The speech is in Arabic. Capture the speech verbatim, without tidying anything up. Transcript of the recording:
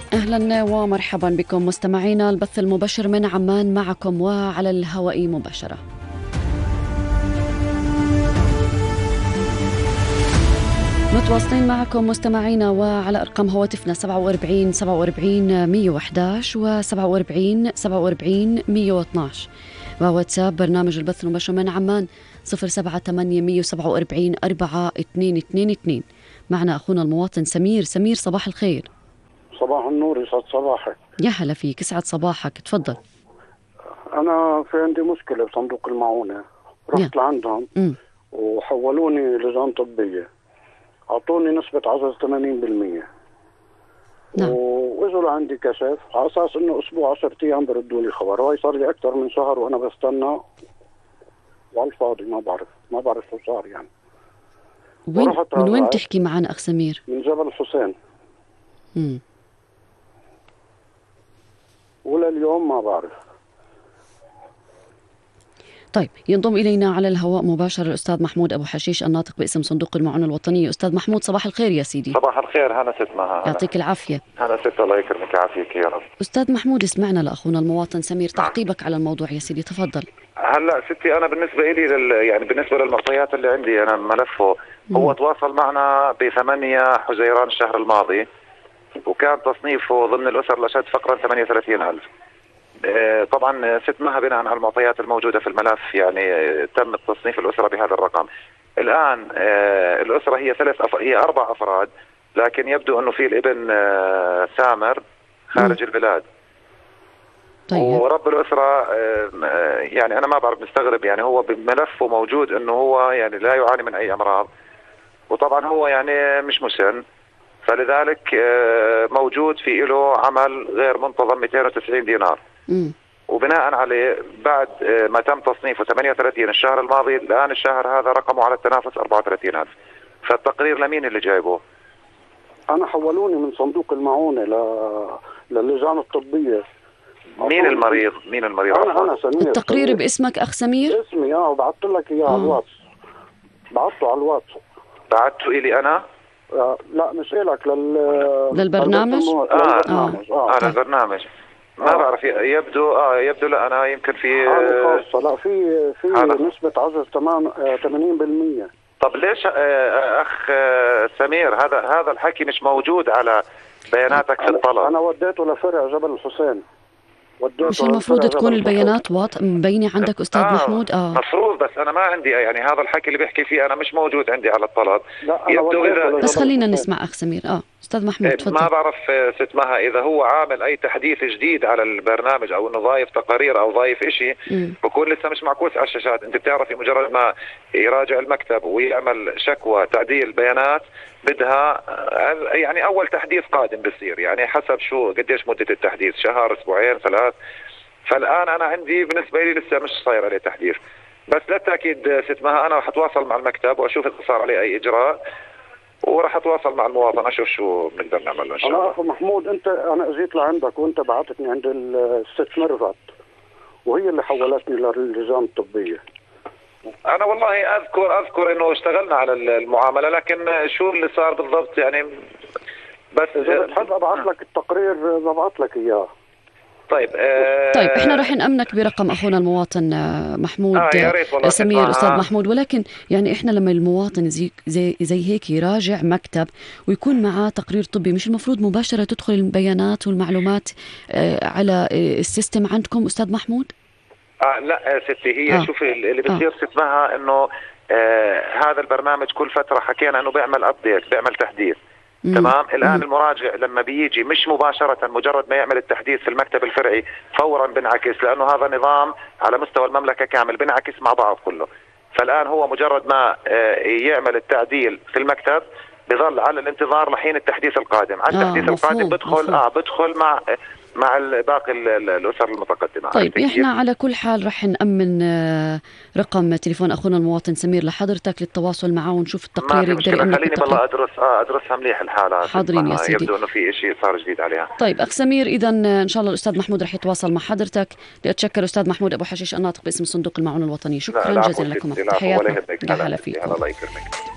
أهلا ومرحبا بكم مستمعينا البث المباشر من عمان معكم وعلى الهواء مباشرة. متواصلين معكم مستمعينا وعلى أرقام هواتفنا سبعة وأربعين سبعة وأربعين مية وإحدى عشر و سبعة وأربعين سبعة وأربعين مية واثني عشر وواتساب برنامج البث المباشر من عمان صفر سبعة ثمانية مية وسبعة وأربعين أربعة اثنين اثنين اثنين. معنا أخونا المواطن سمير. سمير صباح الخير. صباح النور، يسعد صباحك. يا هلا فيك، يسعد صباحك، تفضل. أنا في عندي مشكلة بصندوق المعونة، رحت لعندهم م. وحولوني لجان طبية، أعطوني نسبة عجز ثمانين بالمية. نعم. وإجوا لعندي كشف على أساس إنه أسبوع عشرة أيام بردوا لي خبر، وهي صار لي أكثر من شهر وأنا بستنى وعلى الفاضي. ما بعرف ما بعرف شو صار يعني. وين من وين تحكي معنا أخ سمير؟ من جبل الحسين. امم ولليوم ما بعرف. طيب، ينضم إلينا على الهواء مباشر الأستاذ محمود أبو حشيش الناطق باسم صندوق المعونة الوطنية. أستاذ محمود صباح الخير يا سيدي. صباح الخير. هلا ست مها. يعطيك العافية. هلا ست، الله يكرمك ويعافيك يا رب. أستاذ محمود، اسمعنا لأخونا المواطن سمير، تعقيبك على الموضوع يا سيدي، تفضل. هلا ستي، أنا بالنسبة لي لل... يعني بالنسبة للمعطيات اللي عندي أنا ملفه م. هو تواصل معنا بثمانية حزيران الشهر الماضي، وكان تصنيفه ضمن الأسر الأشد فقرا ثمانية وثلاثين ألف. طبعا ست مها بناء على المعطيات الموجودة في الملف يعني تم تصنيف الأسرة بهذا الرقم. الآن الأسرة هي ثلاث أف... هي أربع أفراد، لكن يبدو أنه في الابن سامر خارج م. البلاد. طيب. ورب الأسرة يعني أنا ما بعرف، مستغرب يعني هو بملفه موجود أنه هو يعني لا يعاني من أي أمراض، وطبعا هو يعني مش مسن، فلذلك موجود في له عمل غير منتظم مئتين وتسعين دينار. م. وبناء عليه بعد ما تم تصنيفه ثمانية وثلاثين الشهر الماضي، الآن الشهر هذا رقمه على التنافس أربعة وثلاثين ألف. فالتقرير لمين اللي جايبه؟ أنا حولوني من صندوق المعونة ل... للجان الطبية. مين المريض؟ مين المريض؟ أنا أنا سمير. التقرير سمير. باسمك أخ سمير؟ اسمي اه وبعثت لك إياه على الواتس. بعثته على الواتس. بعثته إلي أنا؟ آه لا مش إلك، لل للبرنامج؟ آه للبرنامج. آه, آه. للبرنامج. ما آه. بعرف، يبدو اه يبدو لا أنا يمكن في حالة خاصة. لا في في حالة. نسبة عجز تمام ثمانين بالمية. طب ليش آه أخ آه سمير هذا هذا الحكي مش موجود على بياناتك في الطلب؟ أنا وديته لفرع جبل الحسين. مش المفروض تكون البيانات واضحة مبينة عندك أستاذ آه محمود؟ اه مفروض، بس أنا ما عندي يعني هذا الحكي اللي بيحكي فيه أنا مش موجود عندي على الطلب. يبدو إذا بس خلينا نسمع أخ سمير. اه أستاذ محمود تفضل. ما بعرف ست مها إذا هو عامل أي تحديث جديد على البرنامج أو إنه ضايف تقارير أو ضايف إشي بكون لسه مش معكوس على الشاشات. أنت بتعرفي مجرد ما يراجع المكتب ويعمل شكوى تعديل بيانات بدها يعني أول تحديث قادم بصير، يعني حسب شو قديش مدة التحديث، شهر أسبوعين ثلاث. فالآن أنا عندي بالنسبة لي لسه مش صاير عليه تحديث، بس للتأكيد ست مها أنا رح أتواصل مع المكتب وأشوف إذا صار عليه أي إجراء، ورح أتواصل مع المواطن أشوف شو بنقدر نعمل إن شاء الله. أنا أخو محمود، أنت أنا أجيت لعندك وأنت بعثتني عند الست ميرفت، وهي اللي حولتني للجان الطبية. أنا والله أذكر أذكر إنه اشتغلنا على المعاملة، لكن شو اللي صار بالضبط يعني بس إذا بتحب أبعث لك التقرير ببعث لك إياه. طيب آه طيب احنا راح نأمنك برقم اخونا المواطن محمود آه سمير استاذ محمود، ولكن يعني احنا لما المواطن زي زي, زي هيك يراجع مكتب ويكون معاه تقرير طبي، مش المفروض مباشرة تدخل البيانات والمعلومات آه على السيستم عندكم استاذ محمود؟ آه لا ستي، هي آه. شوفي اللي بتصير آه. ستمها انه آه هذا البرنامج كل فترة حكينا انه بيعمل ابديت، بيعمل تحديث. مم. تمام. الآن مم. المراجع لما بيجي مش مباشرة مجرد ما يعمل التحديث في المكتب الفرعي فورا بنعكس، لأنه هذا نظام على مستوى المملكة كامل بنعكس مع بعض كله. فالآن هو مجرد ما يعمل التعديل في المكتب بظل على الانتظار لحين التحديث القادم. على التحديث آه القادم بدخل اه بدخل مع مع باقي الأسر المتقدمة. طيب احنا على كل حال رح نأمن رقم تليفون أخونا المواطن سمير لحضرتك للتواصل معه ونشوف التقرير يقدر يأمنك. خليني بالله أدرس آه أدرسها مليح الحالة. حاضرين يا سيدي. يبدو إنه في شيء صار جديد عليها. طيب أخ سمير، إذا إن شاء الله الأستاذ محمود رح يتواصل مع حضرتك. لأتشكر أستاذ محمود أبو حشيش الناطق باسم صندوق المعونة الوطني. شكرا جزيلا لكم. تحياتنا. يا هلا فيكم. الله يكرمك.